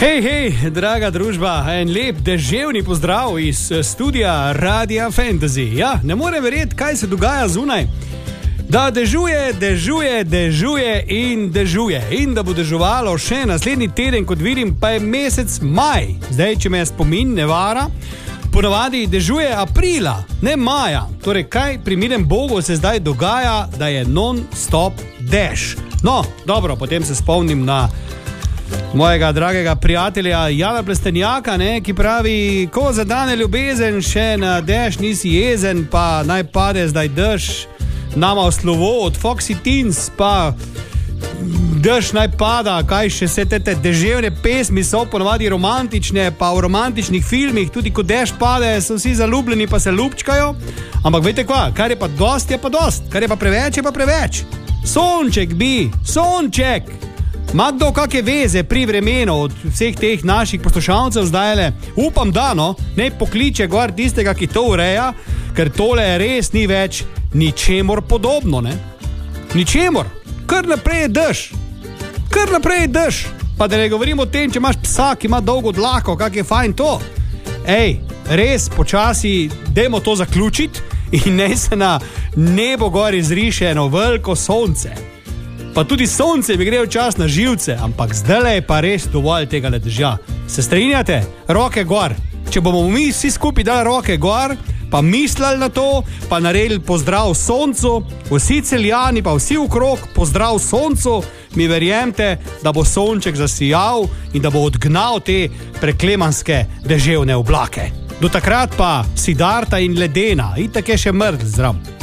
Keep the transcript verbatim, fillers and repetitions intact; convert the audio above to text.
Hej, hej, draga družba, en lep deževni pozdrav iz studia Radia Fantasy. Ja, ne morem verjeti, kaj se dogaja zunaj. Da dežuje, dežuje, dežuje in dežuje. In da bo dežuvalo še naslednji teden, kot vidim, pa je mesec maj. Zdaj, če me spomin ne vara, ponavadi dežuje aprila, ne maja. Torej, kaj pri milem Bogu se zdaj dogaja, da je non-stop dež. No, dobro, potem se spomnim na mojega dragega prijatelja Jana Plestenjaka, ne, ki pravi, ko zadane ljubezen, še na dež nisi jezen, pa naj pade zdaj dež, nama v slovo od Foxy Teens, pa dež naj pada, kaj še se te, te deževne pesmi so ponovadi romantične, pa v romantičnih filmih, tudi ko dež pade, so vsi zaljubljeni, pa se ljubčkajo, ampak veste kva, kar je pa dost, je pa dost, kar je pa preveč, je pa preveč. Sonček bi, sonček! Ma kdo kakve veze pri vremenu od vseh teh naših poslušalcev zdajle? Upam, da no, ne pokliče gor tistega, ki to ureja, ker tole res ni več ničemor podobno, ne? Ničemor. Kar naprej je dež. Kar naprej je dež. Pa da ne govorim o tem, če imaš psa, ki ima dolgo dlako, kak je fajn to. Ej, res počasi dajmo to zaključiti in ne se na nebo gor izriše eno veliko sonce. Pa tudi sonce mi gre včas na živce, ampak zdaj je pa res dovolj tega dežja. Se strinjate? Roke gor. Če bomo mi vsi skupaj dali roke gor, pa mislili na to, pa naredili pozdrav soncu, vsi Celjani, pa vsi okrog, pozdrav soncu, mi verjemte, da bo sonček zasijal in da bo odgnal te preklemanske deževne oblake. Do takrat pa Siddharta in Ledena, itak je še mrtv zdrav.